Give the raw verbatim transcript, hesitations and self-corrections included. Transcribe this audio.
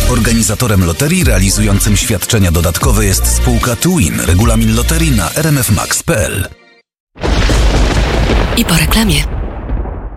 Organizatorem loterii realizującym świadczenia dodatkowe jest spółka Twin. Regulamin loterii na r m f max kropka p l. I po reklamie.